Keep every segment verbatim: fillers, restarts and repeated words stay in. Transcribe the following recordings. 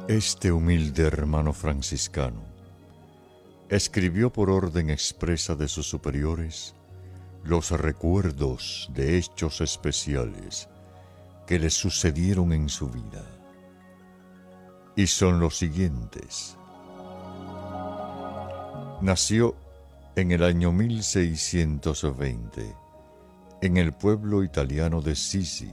Este humilde hermano franciscano escribió por orden expresa de sus superiores los recuerdos de hechos especiales que le sucedieron en su vida. Y son los siguientes. Nació en el año mil seiscientos veinte en el pueblo italiano de Sisi.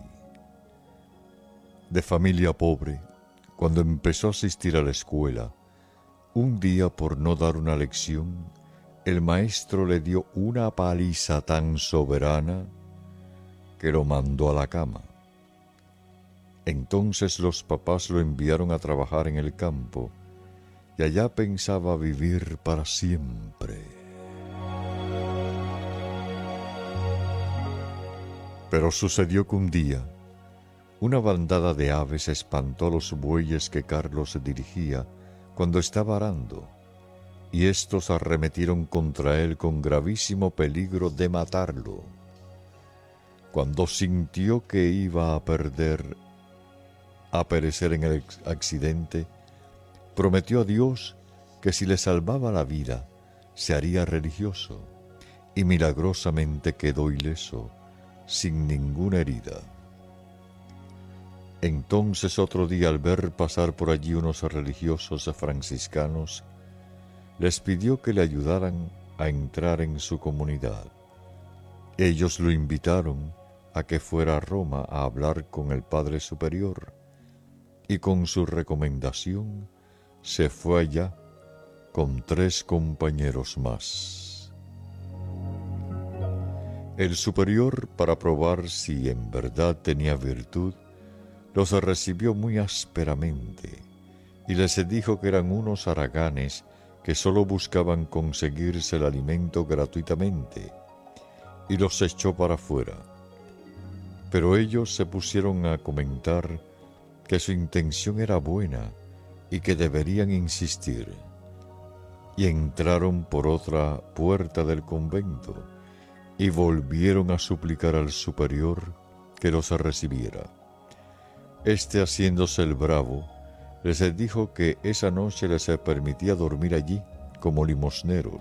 De familia pobre, cuando empezó a asistir a la escuela, un día por no dar una lección, el maestro le dio una paliza tan soberana que lo mandó a la cama. Entonces los papás lo enviaron a trabajar en el campo y allá pensaba vivir para siempre. Pero sucedió que un día una bandada de aves espantó a los bueyes que Carlos dirigía cuando estaba arando, y estos arremetieron contra él con gravísimo peligro de matarlo. Cuando sintió que iba a perder, a perecer en el accidente, prometió a Dios que si le salvaba la vida, se haría religioso, y milagrosamente quedó ileso, sin ninguna herida. Entonces otro día, al ver pasar por allí unos religiosos franciscanos, les pidió que le ayudaran a entrar en su comunidad. Ellos lo invitaron a que fuera a Roma a hablar con el Padre Superior, y con su recomendación se fue allá con tres compañeros más. El superior, para probar si en verdad tenía virtud, los recibió muy ásperamente y les dijo que eran unos haraganes que solo buscaban conseguirse el alimento gratuitamente, y los echó para afuera. Pero ellos se pusieron a comentar que su intención era buena y que deberían insistir, y entraron por otra puerta del convento y volvieron a suplicar al superior que los recibiera. Este, haciéndose el bravo, les dijo que esa noche les permitía dormir allí como limosneros,